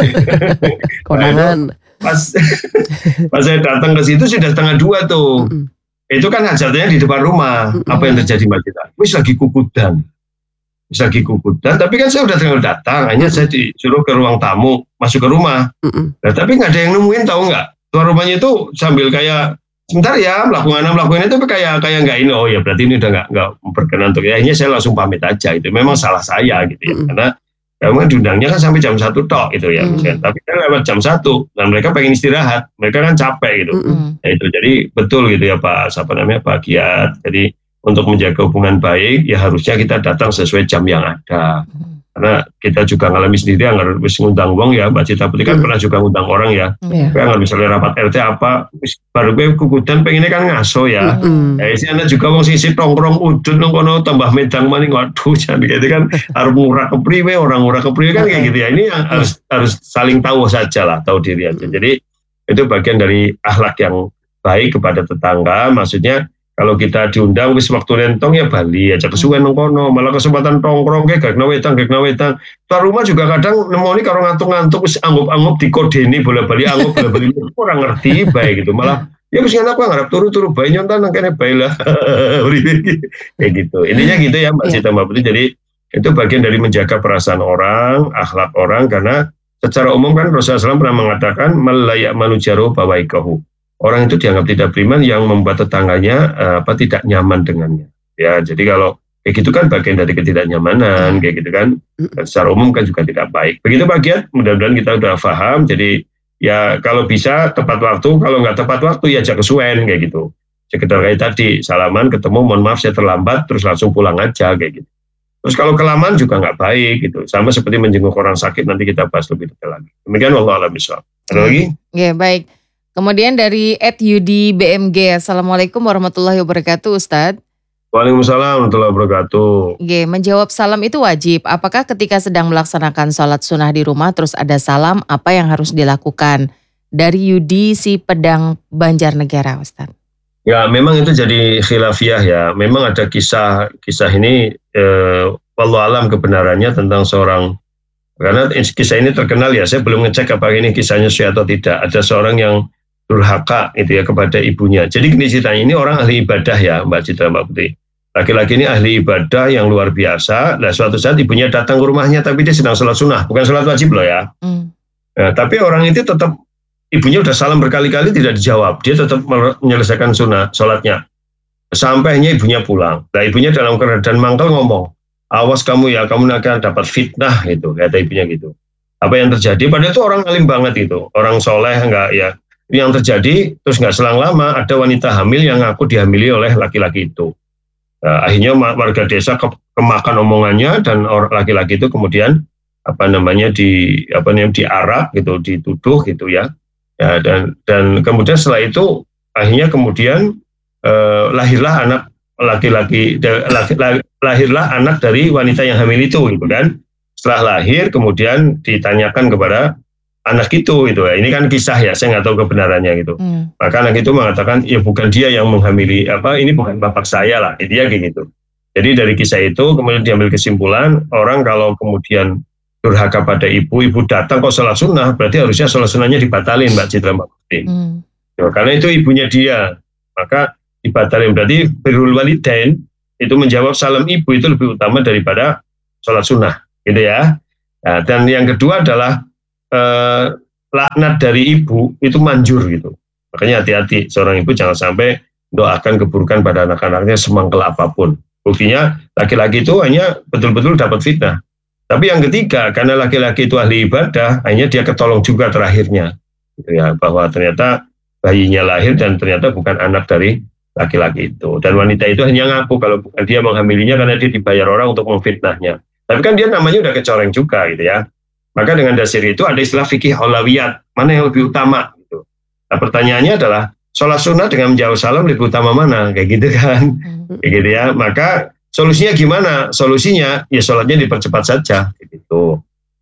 Kondangan. Pas, pas saya datang ke situ sudah setengah dua tuh. Mm-mm. Itu kan hajatnya di depan rumah. Mm-mm. Apa yang terjadi Mbak Cita? Wis lagi kukudan. Wis lagi kukudan, tapi kan saya udah tinggal datang. Hanya Mm-mm. saya disuruh ke ruang tamu, masuk ke rumah. Nah, tapi nggak ada yang nemuin, tahu nggak? Tuan rumahnya itu sambil kayak, sebentar ya, melakukan melakukan itu, tapi kayak kayak nggak ini. Oh ya, berarti ini udah nggak nggak berkenan untuk ya. Akhirnya saya langsung pamit aja. Itu memang salah saya gitu ya. Mm-mm. Karena memang diundangnya kan sampai jam satu tok gitu ya, mm. tapi kan lewat jam satu dan mereka pengen istirahat, mereka kan capek gitu. Mm. Nah, itu jadi betul gitu ya Pak, siapa namanya Pak Giat. Jadi untuk menjaga hubungan baik ya harusnya kita datang sesuai jam yang ada. Mm. Karena kita juga ngalami sendiri, nggak harus ngundang wong ya, Mbak Cita Putri kan mm. pernah juga ngundang orang ya. Mm. Kayak nggak misalnya rapat R T apa, baru gue kukudan pengennya kan ngaso ya. Mm. Ya isi anda juga wong sisi tongkrong udut nongkono tambah medang maning, waduh jangan gitu kan. Harus murah kepriwe, orang murah kepriwe kan kayak gitu ya. Ini yang harus harus saling tahu saja lah, tahu diri aja. Jadi itu bagian dari akhlak yang baik kepada tetangga. Maksudnya kalau kita diundang wis waktu rentong ya Bali aja kesuwen nang kono, malah kesempatan tongkrong ke gak nawetang gak nawetang. Tuan rumah juga kadang nemoni karo ngantuk-ngantuk wis anggap-anggap dikodeni bola-bali anggap bola-bali orang ngerti baik gitu. Malah ya wis ngene aku ngarep turu-turu bae nyontan nang kene bae lah. Kayak gitu. Intinya gitu ya Mbak Cita Mbak Putri. Jadi itu bagian dari menjaga perasaan orang, akhlak orang, karena secara umum kan Rasulullah shallallahu alaihi wasallam pernah mengatakan malayak manujaro bawaikahu. Orang itu dianggap tidak beriman yang membuat tetangganya uh, apa tidak nyaman dengannya. Ya, jadi kalau kayak gitu kan bagian dari ketidaknyamanan, kayak gitu kan. Dan secara umum kan juga tidak baik. Begitu bagian, mudah-mudahan kita udah paham. Jadi ya kalau bisa tepat waktu, kalau nggak tepat waktu ya ajak kesuwen kayak gitu. Sekedar kayak tadi, salaman, ketemu, mohon maaf saya terlambat, terus langsung pulang aja kayak gitu. Terus kalau kelamaan juga nggak baik gitu. Sama seperti menjenguk orang sakit, nanti kita bahas lebih detail lagi. Demikian wallahu a'lam bishawab. Ada lagi? Ya, baik. Kemudian dari et yudi B M G, Assalamualaikum warahmatullahi wabarakatuh Ustadz. Waalaikumsalam warahmatullahi wabarakatuh. G, menjawab salam itu wajib. Apakah ketika sedang melaksanakan sholat sunnah di rumah terus ada salam, apa yang harus dilakukan? Dari Yudi si Pedang Banjarnegara Ustadz. Ya memang itu jadi khilafiyah ya. Memang ada kisah-kisah ini, eh, wallahu alam kebenarannya tentang seorang, karena kisah ini terkenal ya, saya belum ngecek apa ini kisahnya sesuai atau tidak. Ada seorang yang durhaka itu ya kepada ibunya. Jadi gini ceritanya, ini orang ahli ibadah ya Mbak Citra Mbak Putri. Laki-laki ini ahli ibadah yang luar biasa. Nah suatu saat ibunya datang ke rumahnya, tapi dia sedang sholat sunnah, bukan sholat wajib loh ya. Mm. Nah, tapi orang itu tetap, ibunya udah salam berkali-kali tidak dijawab. Dia tetap menyelesaikan sunnah sholatnya. Sampainya ibunya pulang. Nah ibunya dalam keadaan mangkel ngomong, awas kamu ya, kamu akan dapat fitnah gitu, kata ibunya gitu. Apa yang terjadi? Padahal itu orang alim banget gitu, orang soleh enggak ya. Yang terjadi terus nggak selang lama ada wanita hamil yang ngaku dihamili oleh laki-laki itu. Nah, akhirnya warga desa ke, kemakan omongannya dan orang laki-laki itu kemudian apa namanya di apa namanya diarak gitu, dituduh gitu ya. Ya dan dan kemudian setelah itu akhirnya kemudian eh, lahirlah anak laki-laki laki, lahirlah anak dari wanita yang hamil itu gitu kan. Setelah lahir kemudian ditanyakan kepada anak itu itu ya. Ini kan kisah ya, saya nggak tahu kebenarannya gitu. Hmm. Maka anak itu mengatakan, ya bukan dia yang menghamili apa, ini bukan bapak saya lah, dia kayak gitu. Jadi dari kisah itu kemudian diambil kesimpulan, orang kalau kemudian durhaka pada ibu, ibu datang kok sholat sunnah, berarti harusnya sholat sunnahnya dibatalin, Mbak Citra Mbak Putri. Hmm. Ya, karena itu ibunya dia, maka dibatalin. Berarti birrul walidain itu menjawab salam ibu itu lebih utama daripada sholat sunnah, gitu ya. Nah, dan yang kedua adalah Eh, laknat dari ibu itu manjur gitu. Makanya hati-hati seorang ibu jangan sampai doakan keburukan pada anak-anaknya semangkel apapun. Buktinya laki-laki itu hanya betul-betul dapat fitnah. Tapi yang ketiga, karena laki-laki itu ahli ibadah, hanya dia ketolong juga terakhirnya, gitu ya, bahwa ternyata bayinya lahir dan ternyata bukan anak dari laki-laki itu. Dan wanita itu hanya ngaku kalau bukan dia menghamilinya karena dia dibayar orang untuk memfitnahnya. Tapi kan dia namanya udah kecoreng juga, gitu ya. Maka dengan dasar itu ada istilah fikih aulawiyat, mana yang lebih utama gitu. Nah pertanyaannya adalah sholat sunnah dengan menjawab salam lebih utama mana, kayak gitu kan, hmm. kayak gitu ya. Maka solusinya gimana? Solusinya ya sholatnya dipercepat saja, gitu.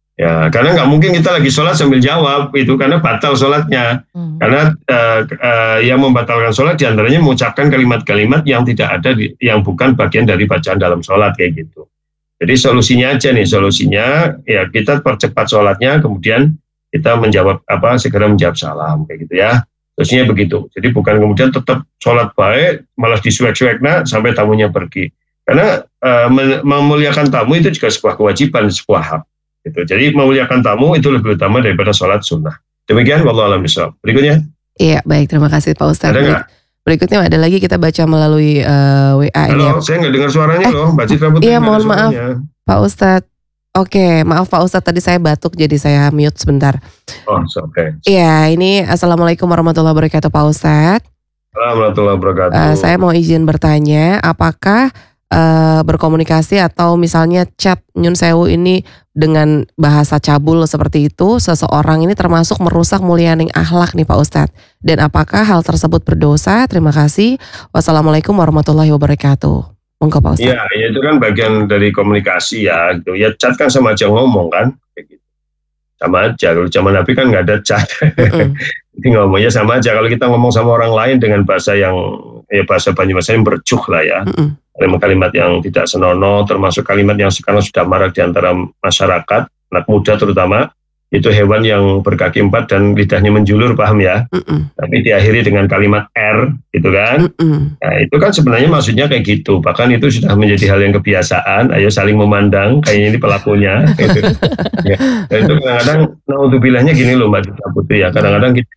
Ya karena nggak mungkin kita lagi sholat sambil jawab itu karena batal sholatnya. Hmm. Karena uh, uh, yang membatalkan sholat diantaranya mengucapkan kalimat-kalimat yang tidak ada, di, yang bukan bagian dari bacaan dalam sholat kayak gitu. Jadi solusinya aja nih, solusinya ya kita percepat sholatnya, kemudian kita menjawab apa, segera menjawab salam kayak gitu ya. Solusinya begitu. Jadi bukan kemudian tetap sholat baik, malah disuek-suek nah sampai tamunya pergi. Karena uh, memuliakan tamu itu juga sebuah kewajiban, sebuah hak. Gitu. Jadi memuliakan tamu itu lebih utama daripada sholat sunnah. Demikian, wallahu a'lam bishawab. Berikutnya. Iya, baik, terima kasih Pak Ustadz. Ada nggak? Berikutnya ada lagi kita baca melalui uh, W A. Halo, ini. saya nggak dengar suaranya eh, loh, Mbak Citra Putri. Iya, mohon maaf, Pak Ustadz. Oke, maaf Pak Ustadz, tadi saya batuk jadi saya mute sebentar. Oh, oke. Okay. Iya, ini Assalamualaikum warahmatullahi wabarakatuh Pak Ustadz. Warahmatullahi wabarakatuh. Uh, saya mau izin bertanya, apakah uh, berkomunikasi atau misalnya chat nyun sewu ini dengan bahasa cabul seperti itu, seseorang ini termasuk merusak mulianing akhlak nih Pak Ustadz. Dan apakah hal tersebut berdosa? Terima kasih. Wassalamualaikum warahmatullahi wabarakatuh. Monggo Pak Ustadz. Iya, ya itu kan bagian dari komunikasi ya. Gitu. Ya chat kan sama aja ngomong kan. Kayak gitu. Sama aja. Kalau zaman Nabi kan nggak ada chat. Mm-hmm. Jadi ngomongnya sama aja. Kalau kita ngomong sama orang lain dengan bahasa yang ya bahasa Banyumas yang berjuh lah ya. Mm-hmm. Kalimat-kalimat yang tidak senonoh, termasuk kalimat yang sekarang sudah marak di antara masyarakat, anak muda terutama, itu hewan yang berkaki empat dan lidahnya menjulur, paham ya? Mm-mm. Tapi diakhiri dengan kalimat R, gitu kan? Mm-mm. Nah, itu kan sebenarnya maksudnya kayak gitu. Bahkan itu sudah menjadi hal yang kebiasaan, ayo saling memandang, kayaknya ini pelakunya. Gitu. Ya. Dan itu kadang-kadang, naudzubilahnya gini loh Mbak Dita Putri ya, kadang-kadang kita,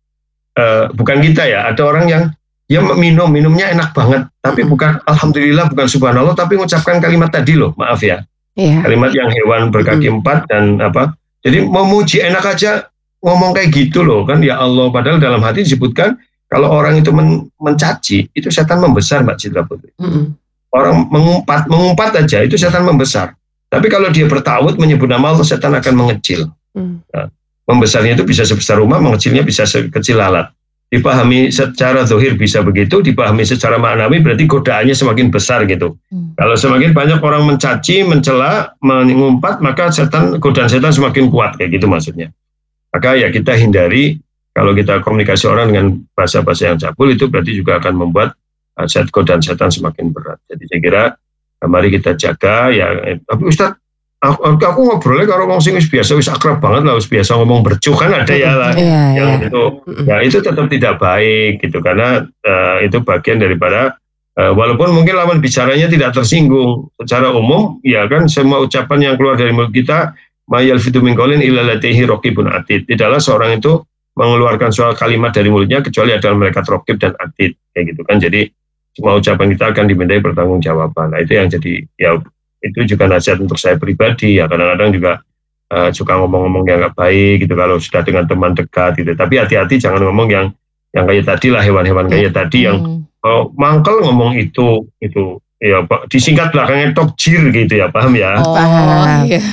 uh, bukan kita ya, ada orang yang ya minum, minumnya enak banget, tapi bukan alhamdulillah, bukan subhanallah, tapi mengucapkan kalimat tadi loh, maaf ya, yeah. Kalimat yang hewan berkaki mm. empat dan apa, jadi memuji enak aja ngomong kayak gitu loh, kan ya Allah, padahal dalam hati disebutkan kalau orang itu men, mencaci, itu setan membesar Mbak Citra Putri. Mm. Orang mengumpat, mengumpat aja itu setan membesar, tapi kalau dia bertawud menyebut nama Allah, setan akan mengecil. Mm. Nah, membesarnya itu bisa sebesar rumah, mengecilnya bisa sekecil lalat. Dipahami secara zahir bisa begitu, dipahami secara maknawi berarti godaannya semakin besar gitu. Hmm. Kalau semakin banyak orang mencaci, mencela, mengumpat, maka setan, godaan setan semakin kuat kayak gitu maksudnya. Maka ya kita hindari kalau kita komunikasi orang dengan bahasa-bahasa yang cabul itu berarti juga akan membuat uh, set godaan setan semakin berat. Jadi saya kira uh, mari kita jaga ya. Eh, tapi Ustadz, Aku, aku ngobrolnya kalau ngomong sing biasa wis akrab banget lah, wis biasa ngomong bercuh kan ada ya lah, yeah, yang yeah. itu, ya itu tetap tidak baik gitu karena uh, itu bagian daripada uh, walaupun mungkin lawan bicaranya tidak tersinggung secara umum, ya kan semua ucapan yang keluar dari mulut kita, mayal fitu min qaulin illa ladaihi raqibun atid, tidaklah seorang itu mengeluarkan soal kalimat dari mulutnya kecuali adalah mereka raqib dan atid kayak gitu kan, jadi semua ucapan kita akan dimintai pertanggungjawaban. Nah itu yang jadi ya. Itu juga nasihat untuk saya pribadi ya, kadang-kadang juga uh, suka ngomong-ngomong yang nggak baik gitu kalau sudah dengan teman dekat gitu, tapi hati-hati jangan ngomong yang yang kayak tadi lah, hewan-hewan kayak hmm. tadi yang oh, mangkel ngomong itu itu ya disingkat belakangnya tok jir gitu ya, paham ya? Oh, paham. Iya.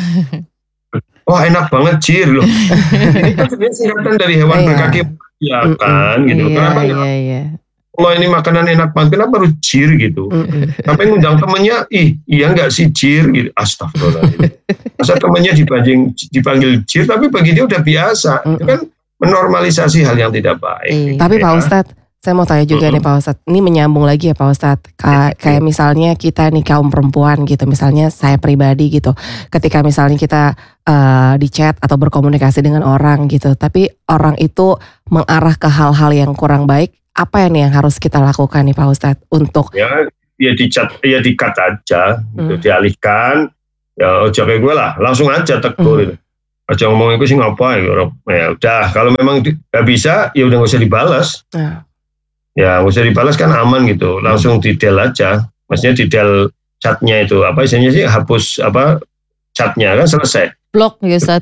Wah enak banget jir loh. Ini kan sebenarnya singkatan dari hewan berkaki ya kan gitu. Iya, Kenapa iya, iya. Allah ini makanan enak banget, kenapa harus jir gitu. Mm-hmm. Sampai ngundang temennya, ih iya nggak sih jir gitu. Astagfirullah. Masa temennya dipanggil, dipanggil jir, tapi bagi dia udah biasa. Mm-hmm. Itu kan menormalisasi hal yang tidak baik. Mm. Gitu, tapi ya. Pak Ustadz, saya mau tanya juga mm-hmm. nih Pak Ustadz, ini menyambung lagi ya Pak Ustadz, Ka- kayak misalnya kita nih kaum perempuan gitu, misalnya saya pribadi gitu, ketika misalnya kita uh, di chat atau berkomunikasi dengan orang gitu, tapi orang itu mengarah ke hal-hal yang kurang baik, apa yang, yang harus kita lakukan nih Pak Ustadz untuk ya ya di chat ya di cut aja gitu, hmm. dialihkan ya ojo kayak gue lah, langsung aja tegur gitu. Hmm. Aja ngomong itu sih ngapain ya udah, kalau memang nggak bisa ya udah nggak usah dibalas. Hmm. Ya nggak usah dibalas kan aman gitu, langsung hmm. di del aja, maksudnya di del chatnya itu apa istilahnya sih, hapus apa chatnya kan selesai. Blok ya Ustaz.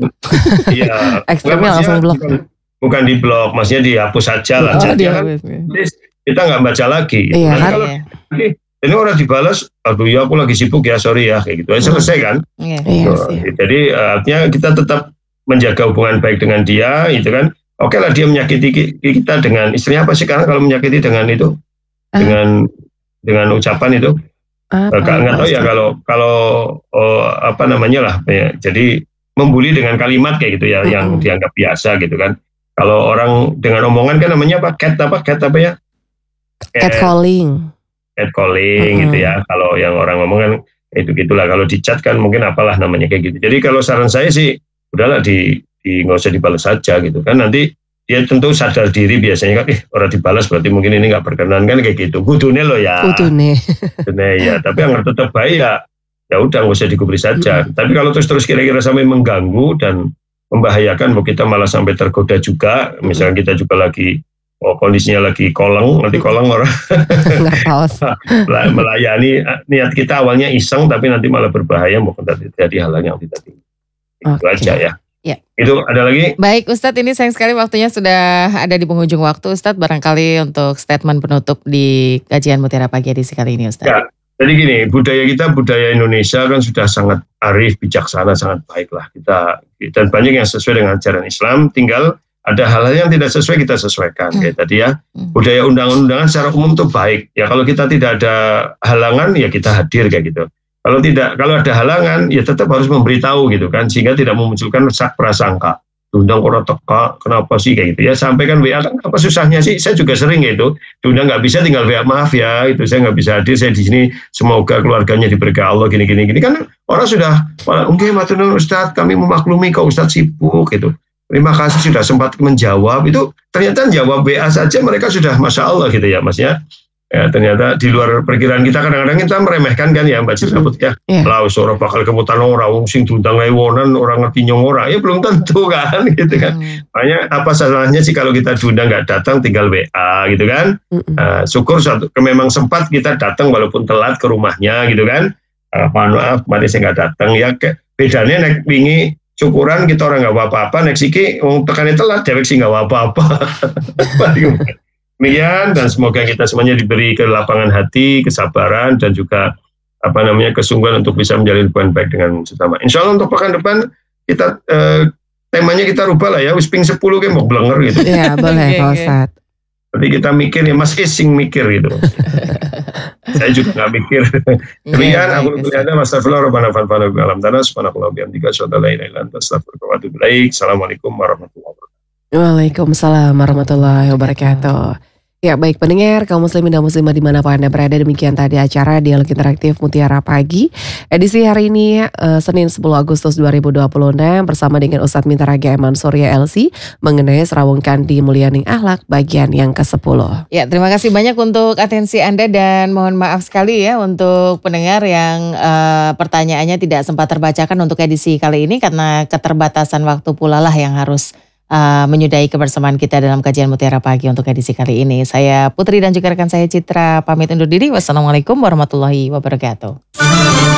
Iya. Ekstrimnya langsung blok. Bukan, bukan di blok, maksudnya dihapus saja lah. Oh, dia, kan, kita nggak baca lagi. Gitu. Iya, kan, kalau iya. ini orang dibalas, aduh ya aku lagi sibuk ya, sorry ya, kayak gitu. Hmm. Selesai kan. Iya. So, iya. Jadi artinya kita tetap menjaga hubungan baik dengan dia, itu kan. Oke lah dia menyakiti kita dengan istrinya apa sih, karena kalau menyakiti dengan itu, ah. dengan dengan ucapan itu, nggak tahu ya kalau kalau oh, apa namanya lah, ya. Jadi membuli dengan kalimat kayak gitu ya, uh-uh. yang dianggap biasa gitu kan. Kalau orang dengan omongan kan namanya apa, cat apa, cat apa ya? Cat calling. Cat calling uh-uh. gitu ya. Kalau yang orang ngomong kan itu gitulah. Kalau di chat kan mungkin apalah namanya kayak gitu. Jadi kalau saran saya sih, udahlah di di nggak usah dibalas saja gitu kan, nanti dia tentu sadar diri biasanya kan, eh orang dibalas berarti mungkin ini nggak berkenan kan kayak gitu, kudune lo ya, kudune, kudune ya, tapi yang tetap baik ya, ya udah nggak usah digubris saja. Hmm. Tapi kalau terus terus kira-kira sampai mengganggu dan membahayakan, bahwa kita malah sampai tergoda juga, hmm. misalnya kita juga lagi oh, kondisinya lagi koleng, nanti koleng orang melayani, niat kita awalnya iseng tapi nanti malah berbahaya, mungkin terjadi hal yang tidak tinggi. Itu okay. aja ya. Ya. Itu ada lagi? Baik Ustadz, ini sayang sekali waktunya sudah ada di penghujung waktu Ustadz. Barangkali untuk statement penutup di kajian Mutiara Pagi edisi kali ini Ustadz. Ya, jadi gini, budaya kita, budaya Indonesia kan sudah sangat arif, bijaksana, sangat baik lah kita. Dan banyak yang sesuai dengan ajaran Islam, tinggal ada hal-hal yang tidak sesuai kita sesuaikan. Hmm. Kayak tadi ya, hmm. budaya undangan-undangan secara umum itu baik. Ya kalau kita tidak ada halangan, ya kita hadir kayak gitu. Kalau tidak, kalau ada halangan, ya tetap harus memberitahu gitu kan, sehingga tidak memunculkan sak prasangka. Diundang orang teka, kenapa sih kayak gitu ya? Sampaikan W A kan, apa susahnya sih? Saya juga sering gitu. Diundang nggak bisa, tinggal W A, maaf ya, itu saya nggak bisa hadir. Saya di sini, semoga keluarganya diberkahi Allah gini gini gini kan orang sudah, oke, matur nuwun Ustadz, kami memaklumi kalau Ustadz sibuk gitu. Terima kasih sudah sempat menjawab. Itu ternyata jawab W A saja mereka sudah masya Allah gitu ya, Masnya. Ya, ternyata di luar perkiraan kita, kadang-kadang kita meremehkan kan ya Mbak Citra Putri ya. Yeah. Lah orang bakal kemutan orang, sing diundang lewonan, orang ngerti nyong orang. Ya belum tentu kan gitu kan. Mm. Makanya apa salahnya sih kalau kita diundang nggak datang, tinggal W A gitu kan. Mm-hmm. Uh, syukur suatu memang sempat kita datang walaupun telat ke rumahnya gitu kan. Uh, maaf, kemarin saya nggak datang ya. Bedanya naik wingi syukuran kita orang nggak apa-apa, naik siki wong tekannya telat, dewek sih nggak apa-apa. Demikian, dan semoga kita semuanya diberi kelapangan hati, kesabaran, dan juga apa namanya kesungguhan untuk bisa menjalin hubungan baik dengan sesama. Insya Allah untuk pekan depan kita eh, temanya kita rubah lah ya, wisping sepuluh kayak mau blenger gitu. Iya boleh Pak Ustadz. Tapi kita mikir ya, Mas Ising mikir gitu. Saya juga nggak mikir. Demikian, aku berkata Mas Tafillah, Rabbana fanfa'na bi alam tanah, subhanakallah bihamdika, asyhadu an la ilaha illa anta, astaghfiruka wa atubu ilaik. Assalamualaikum warahmatullahi wabarakatuh. Waalaikumsalam warahmatullahi wabarakatuh. Ya baik pendengar, kaum muslimin dan muslimah dimanapun Anda berada, demikian tadi acara Dialog Interaktif Mutiara Pagi edisi hari ini uh, Senin sepuluh Agustus dua ribu dua puluh enam bersama dengan Ustadz Mintaraga Eman Surya L C mengenai Serawung Kandi Mulianing Akhlak bagian yang kesepuluh. Ya terima kasih banyak untuk atensi Anda dan mohon maaf sekali ya untuk pendengar yang uh, pertanyaannya tidak sempat terbacakan untuk edisi kali ini karena keterbatasan waktu pula lah yang harus Uh, menyudahi kebersamaan kita dalam kajian Mutiara Pagi untuk edisi kali ini. Saya Putri dan juga rekan saya Citra pamit undur diri. Wassalamualaikum warahmatullahi wabarakatuh.